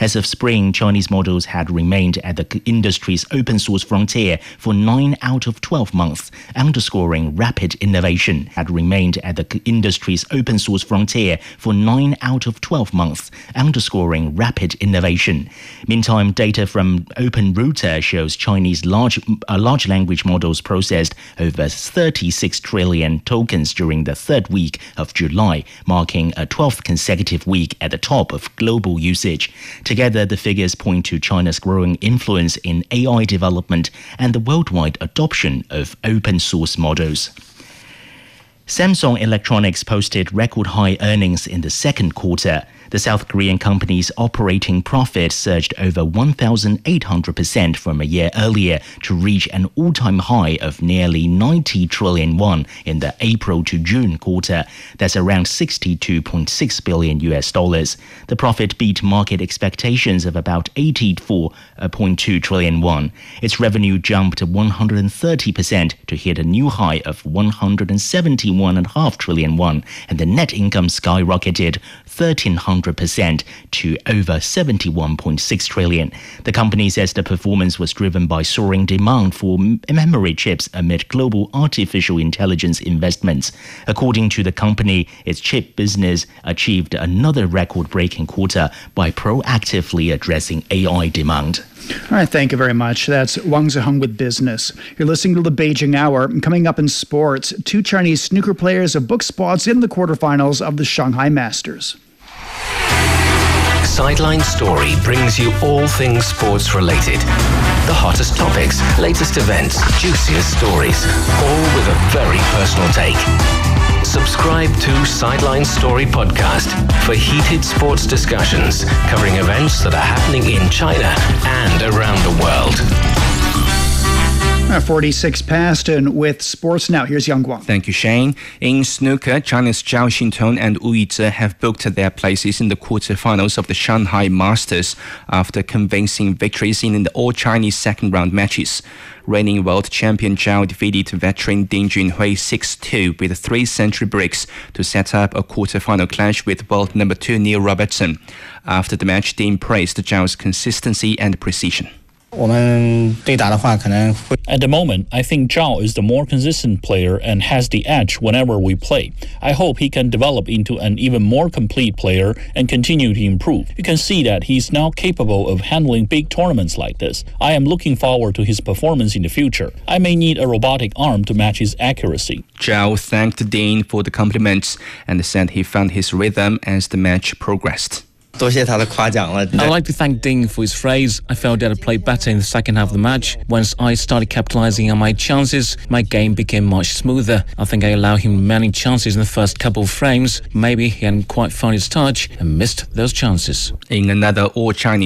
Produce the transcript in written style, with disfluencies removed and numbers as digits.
As of spring, Chinese models had remained at the industry's open source frontier for 9 out of 12 months, underscoring rapid innovation. Had remained at the industry's open source frontier for 9 out of 12 months, underscoring rapid innovation. Meantime, data from OpenRouter shows Chinese large language models processed over 36 trillion tokens during the third week of July, marking a 12th consecutive week at the top of global usage. Together, the figures point to China's growing influence in AI development and the worldwide adoption of open source models. Samsung Electronics posted record-high earnings in the second quarter. The South Korean company's operating profit surged over 1,800% from a year earlier to reach an all-time high of nearly 90 trillion won in the April to June quarter. That's around $62.6 billion. The profit beat market expectations of about 84.2 trillion won. Its revenue jumped 130% to hit a new high of 171.5 trillion won, and the net income skyrocketed 1,300% to over 71.6 trillion. The company says the performance was driven by soaring demand for memory chips amid global artificial intelligence investments. According to the company, its chip business achieved another record-breaking quarter by proactively addressing AI demand. All right, thank you very much. That's Wang Ziheng with Business. You're listening to the Beijing Hour. Coming up in sports, 2 Chinese snooker players have booked spots in the quarterfinals of the Shanghai Masters. Sideline Story brings you all things sports related. The hottest topics, latest events, juiciest stories, all with a very personal take. Subscribe to Sideline Story Podcast for heated sports discussions covering events that are happening in China and around the world. 46 past, and with sports now, here's Yang Guang. Thank you, Shane. In snooker, China's Zhao Xintong and Wu Yizhe have booked their places in the quarterfinals of the Shanghai Masters after convincing victories in the all-Chinese second-round matches. Reigning world champion Zhao defeated veteran Ding Junhui 6-2 with 3 century breaks to set up a quarterfinal clash with world number 2 Neil Robertson. After the match, Ding praised Zhao's consistency and precision. At the moment, I think Zhao is the more consistent player and has the edge whenever we play. I hope he can develop into an even more complete player and continue to improve. You can see that he's now capable of handling big tournaments like this. I am looking forward to his performance in the future. I may need a robotic arm to match his accuracy. Zhao thanked Dean for the compliments and said he found his rhythm as the match progressed. I'd like to thank Ding for his praise. I felt that I played better in the second half of the match. Once I started capitalizing on my chances, my game became much smoother. I think I allowed him many chances in the first couple of frames. Maybe he hadn't quite found his touch and missed those chances. In another all-Chinese